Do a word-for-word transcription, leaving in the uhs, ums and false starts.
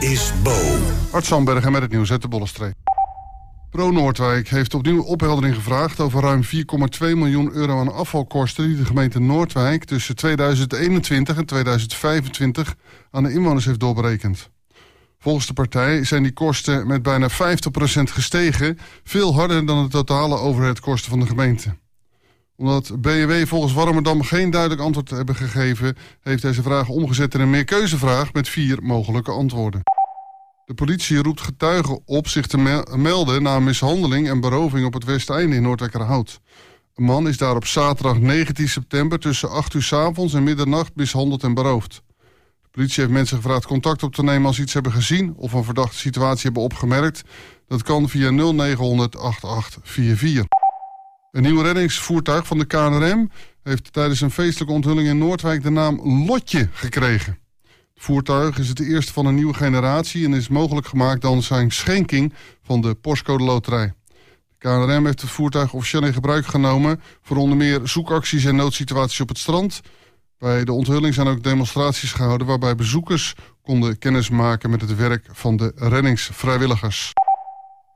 is Bo. Art Sandbergen met het nieuws uit de Bollenstreek. Pro Noordwijk heeft opnieuw opheldering gevraagd over ruim vier komma twee miljoen euro aan afvalkosten die de gemeente Noordwijk tussen tweeduizend eenentwintig en tweeduizend vijfentwintig aan de inwoners heeft doorberekend. Volgens de partij zijn die kosten met bijna vijftig procent gestegen, veel harder dan de totale overheidskosten van de gemeente. Omdat B N W volgens Warmerdam geen duidelijk antwoord hebben gegeven, heeft deze vraag omgezet in een meerkeuzevraag met vier mogelijke antwoorden. De politie roept getuigen op zich te me- melden na mishandeling en beroving op het Westeinde in Noordwijkerhout. Een man is daar op zaterdag negentien september tussen acht uur 's avonds en middernacht mishandeld en beroofd. De politie heeft mensen gevraagd contact op te nemen als ze iets hebben gezien of een verdachte situatie hebben opgemerkt. Dat kan via nul negen honderd achtentachtig vierenveertig. Een nieuw reddingsvoertuig van de K N R M heeft tijdens een feestelijke onthulling in Noordwijk de naam Lotje gekregen. Het voertuig is het eerste van een nieuwe generatie en is mogelijk gemaakt dankzij een schenking van de Postcode Loterij. De K N R M heeft het voertuig officieel in gebruik genomen voor onder meer zoekacties en noodsituaties op het strand. Bij de onthulling zijn ook demonstraties gehouden waarbij bezoekers konden kennismaken met het werk van de reddingsvrijwilligers.